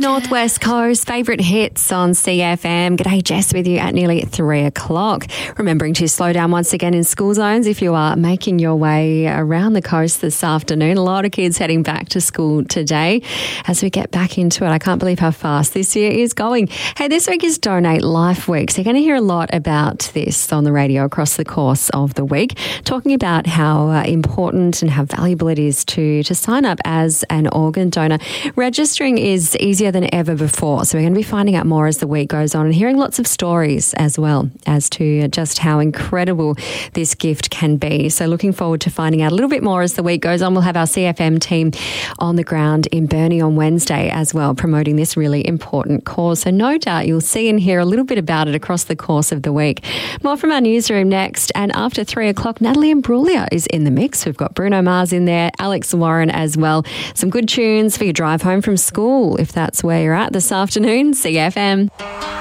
Northwest Coast, favourite hits on CFM. G'day, Jess with you at nearly 3 o'clock. Remembering to slow down once again in school zones if you are making your way around the coast this afternoon. A lot of kids heading back to school today as we get back into it. I can't believe how fast this year is going. Hey, this week is Donate Life Week, so you're going to hear a lot about this on the radio across the course of the week, talking about how important and how valuable it is to sign up as an organ donor. Registering is easier than ever before, so we're going to be finding out more as the week goes on and hearing lots of stories as well as to just how incredible this gift can be. So looking forward to finding out a little bit more as the week goes on. We'll have our CFM team on the ground in Burnie on Wednesday as well, promoting this really important cause. So no doubt you'll see and hear a little bit about it across the course of the week. More from our newsroom next, and after 3 o'clock, Natalie Imbruglia is in the mix. We've got Bruno Mars in there, Alex Warren as well. Some good tunes for your drive home from school, if that's where you're at this afternoon. CFM.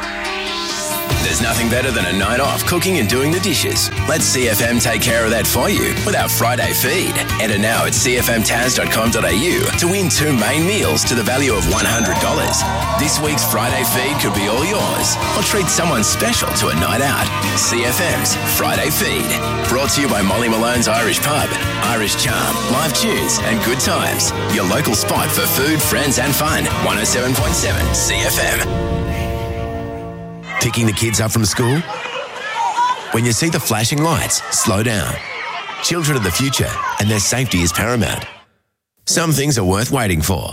There's nothing better than a night off cooking and doing the dishes. Let CFM take care of that for you with our Friday feed. Enter now at cfmtaz.com.au to win 2 main meals to the value of $100. This week's Friday feed could be all yours, or treat someone special to a night out. CFM's Friday feed. Brought to you by Molly Malone's Irish Pub, Irish Charm, live tunes and good times. Your local spot for food, friends and fun. 107.7 CFM. Picking the kids up from school? When you see the flashing lights, slow down. Children are the future, and their safety is paramount. Some things are worth waiting for.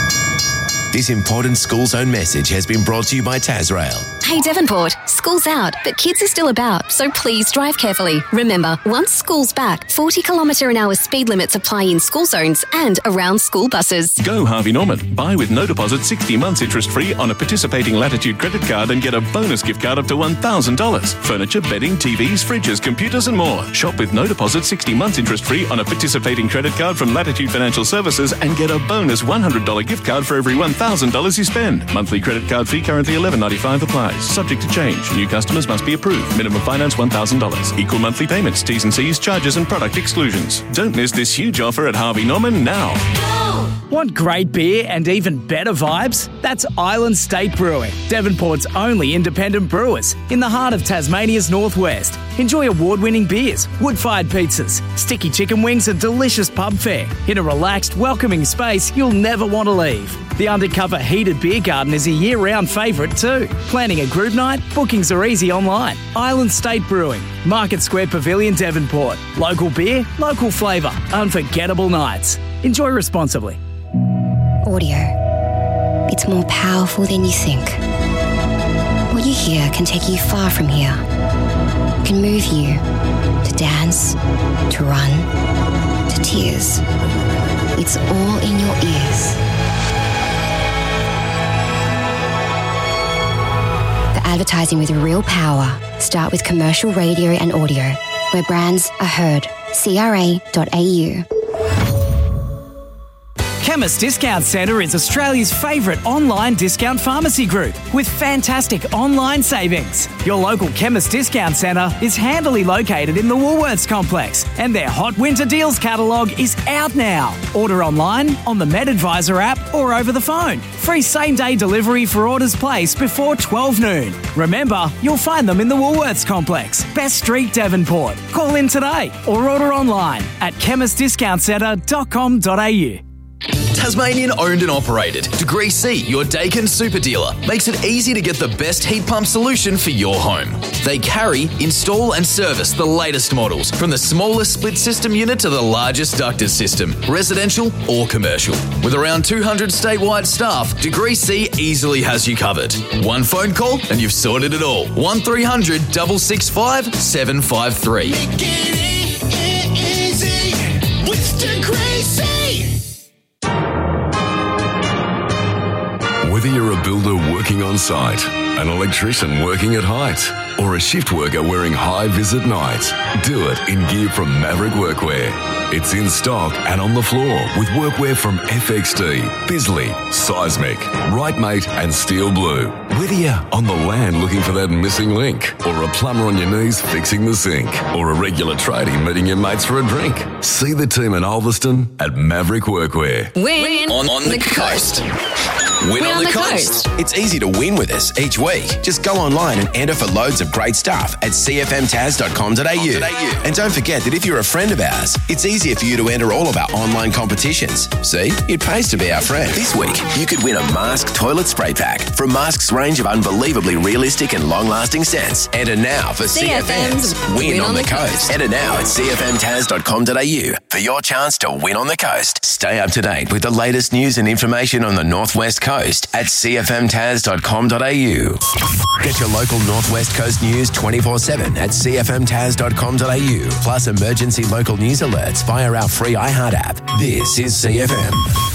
This important school zone message has been brought to you by Tasrail. Hey Devonport, school's out, but kids are still about, so please drive carefully. Remember, once school's back, 40km/h speed limits apply in school zones and around school buses. Go Harvey Norman. Buy with no deposit 60 months interest-free on a participating Latitude credit card and get a bonus gift card up to $1,000. Furniture, bedding, TVs, fridges, computers and more. Shop with no deposit 60 months interest-free on a participating credit card from Latitude Financial Services and get a bonus $100 gift card for every $1,000 you spend. Monthly credit card fee currently $11.95 applies. Subject to change. New customers must be approved. Minimum finance $1,000. Equal monthly payments, T's and C's, charges and product exclusions. Don't miss this huge offer at Harvey Norman now. Want great beer and even better vibes? That's Island State Brewing, Devonport's only independent brewers in the heart of Tasmania's northwest. Enjoy award-winning beers, wood-fired pizzas, sticky chicken wings and delicious pub fare in a relaxed, welcoming space you'll never want to leave. The undercover heated beer garden is a year-round favourite too. Planning a group night? Bookings are easy online. Island State Brewing, Market Square Pavilion, Devonport. Local beer, local flavour, unforgettable nights. Enjoy responsibly. Audio. It's more powerful than you think. What you hear can take you far from here. It can move you to dance, to run, to tears. It's all in your ears. For advertising with real power, start with commercial radio and audio, where brands are heard. CRA.au. Chemist Discount Centre is Australia's favourite online discount pharmacy group with fantastic online savings. Your local Chemist Discount Centre is handily located in the Woolworths complex and their Hot Winter Deals catalogue is out now. Order online, on the MedAdvisor app or over the phone. Free same-day delivery for orders placed before 12 noon. Remember, you'll find them in the Woolworths complex, Best Street, Devonport. Call in today or order online at chemistdiscountcentre.com.au. Tasmanian owned and operated. Degree C, your Dakin super dealer, makes it easy to get the best heat pump solution for your home. They carry, install and service the latest models, from the smallest split system unit to the largest ducted system, residential or commercial. With around 200 statewide staff, Degree C easily has you covered. One phone call and you've sorted it all. 1300 665 753. Make it easy with Degree C. Whether you're a builder working on site, an electrician working at height, or a shift worker wearing high-vis at night, do it in gear from Maverick Workwear. It's in stock and on the floor with workwear from FXD, Bisley, Seismic, Rightmate and Steel Blue. Whether you're on the land looking for that missing link, or a plumber on your knees fixing the sink, or a regular tradie meeting your mates for a drink, see the team in Ulverston at Maverick Workwear. Win on the coast. Win on the coast. It's easy to win with us each week. Just go online and enter for loads of great stuff at cfmtaz.com.au. And don't forget that if you're a friend of ours, it's easier for you to enter all of our online competitions. See, it pays to be our friend. This week, you could win a Mask toilet spray pack from Mask's range of unbelievably realistic and long-lasting scents. Enter now for CFM's Win on the Coast. Enter now at cfmtaz.com.au for your chance to win on the coast. Stay up to date with the latest news and information on the Northwest Coast at cfmtaz.com.au. Get your local Northwest Coast news 24/7 at cfmtaz.com.au. Plus emergency local news alerts via our free iHeart app. This is CFM.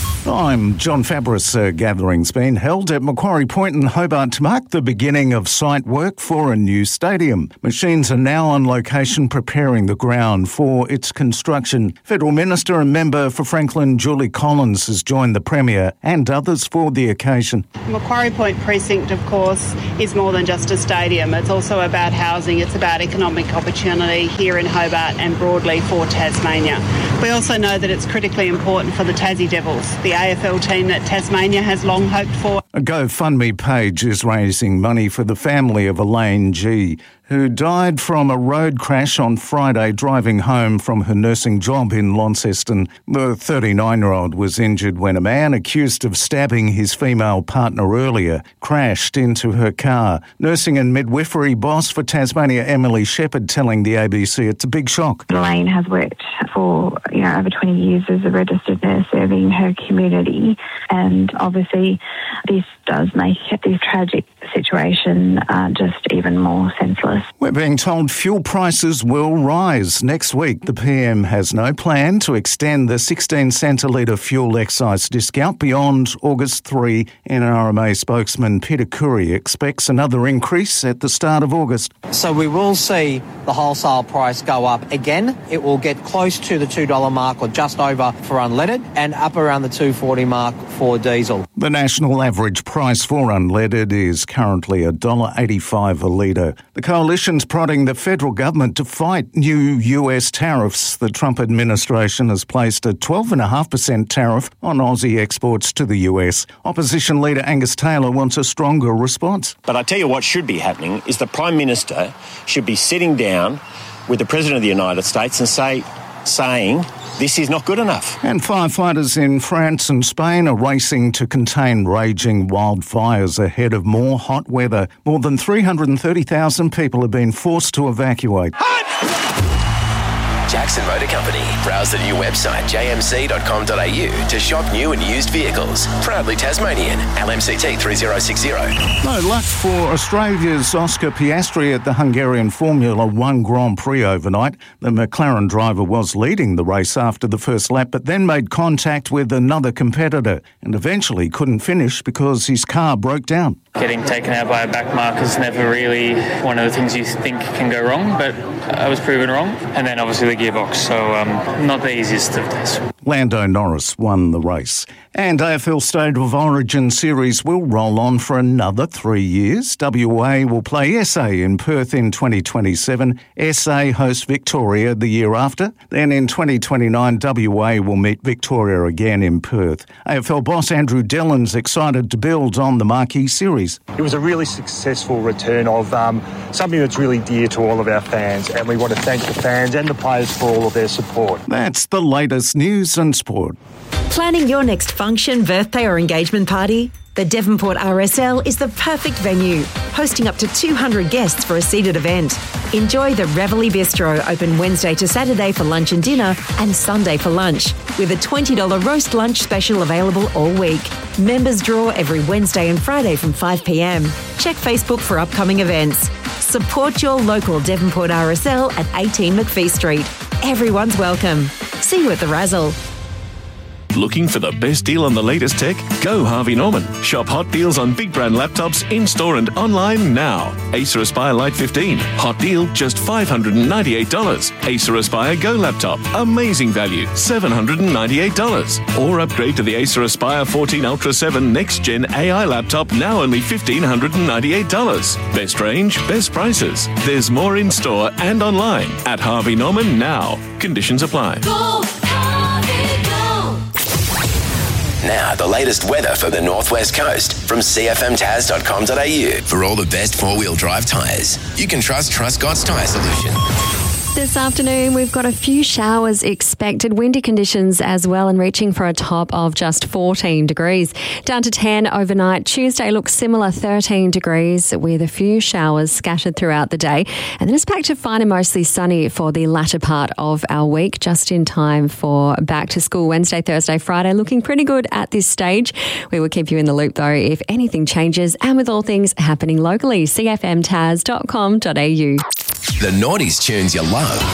I'm John Fabris. A gathering's been held at Macquarie Point in Hobart to mark the beginning of site work for a new stadium. Machines are now on location preparing the ground for its construction. Federal Minister and member for Franklin, Julie Collins, has joined the Premier and others for the occasion. Macquarie Point Precinct, of course, is more than just a stadium. It's also about housing. It's about economic opportunity here in Hobart and broadly for Tasmania. We also know that it's critically important for the Tassie Devils, the AFL team that Tasmania has long hoped for. A GoFundMe page is raising money for the family of Elaine G., who died from a road crash on Friday driving home from her nursing job in Launceston. The 39-year-old was injured when a man accused of stabbing his female partner earlier crashed into her car. Nursing and midwifery boss for Tasmania, Emily Shepherd, telling the ABC it's a big shock. Elaine has worked for over 20 years as a registered nurse serving her community, and obviously this does make this tragic situation just even more senseless. We're being told fuel prices will rise next week. The PM has no plan to extend the 16 cent a litre fuel excise discount beyond August 3. NRMA spokesman Peter Curry expects another increase at the start of August. So we will see the wholesale price go up again. It will get close to the $2 mark or just over for unleaded and up around the $2.40 mark for diesel. The national average price for unleaded is currently $1.85 a litre. The coalition's prodding the federal government to fight new US tariffs. The Trump administration has placed a 12.5% tariff on Aussie exports to the US. Opposition leader Angus Taylor wants a stronger response. But I tell you what should be happening is the Prime Minister should be sitting down with the President of the United States and saying this is not good enough. And firefighters in France and Spain are racing to contain raging wildfires ahead of more hot weather. More than 330,000 people have been forced to evacuate. Jackson Motor Company. Browse the new website jmc.com.au to shop new and used vehicles. Proudly Tasmanian. LMCT 3060. No luck for Australia's Oscar Piastri at the Hungarian Formula One Grand Prix overnight. The McLaren driver was leading the race after the first lap, but then made contact with another competitor and eventually couldn't finish because his car broke down. Getting taken out by a back marker is never really one of the things you think can go wrong, but I was proven wrong. And then obviously the gearbox, so not the easiest of days. Lando Norris won the race. And AFL State of Origin series will roll on for another 3 years. WA will play SA in Perth in 2027. SA host Victoria the year after. Then in 2029, WA will meet Victoria again in Perth. AFL boss Andrew Dillon's excited to build on the marquee series. It was a really successful return of something that's really dear to all of our fans, and we want to thank the fans and the players for all of their support. That's the latest news and sport. Planning your next function, birthday or engagement party? The Devonport RSL is the perfect venue, hosting up to 200 guests for a seated event. Enjoy the Reveille Bistro, open Wednesday to Saturday for lunch and dinner and Sunday for lunch, with a $20 roast lunch special available all week. Members draw every Wednesday and Friday from 5 p.m. Check Facebook for upcoming events. Support your local Devonport RSL at 18 McPhee Street. Everyone's welcome. See you at the Razzle. Looking for the best deal on the latest tech? Go Harvey Norman. Shop hot deals on big brand laptops in-store and online now. Acer Aspire Lite 15. Hot deal, just $598. Acer Aspire Go laptop. Amazing value, $798. Or upgrade to the Acer Aspire 14 Ultra 7 Next Gen AI laptop, now only $1,598. Best range, best prices. There's more in-store and online at Harvey Norman now. Conditions apply. Go, Harvey, go. Now, the latest weather for the Northwest Coast from cfmtaz.com.au. For all the best four-wheel drive tyres, you can trust Truscott's Tyre Solution. This afternoon, we've got a few showers expected, windy conditions as well, and reaching for a top of just 14 degrees. Down to 10 overnight. Tuesday looks similar, 13 degrees, with a few showers scattered throughout the day. And then it's back to fine and mostly sunny for the latter part of our week, just in time for back to school Wednesday, Thursday, Friday. Looking pretty good at this stage. We will keep you in the loop, though, if anything changes, and with all things happening locally. cfmtaz.com.au. The Naughties tunes you love.